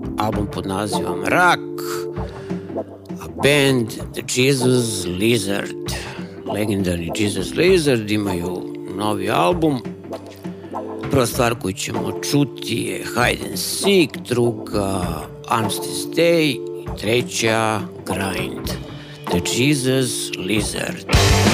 album pod nazivom Rak, a band The Jesus Lizard. Legendarni Jesus Lizard imaju novi album. Prva stvar koju ćemo čuti je Hide and Seek, druga Armistice Day i treća Grind. The Jesus Lizard.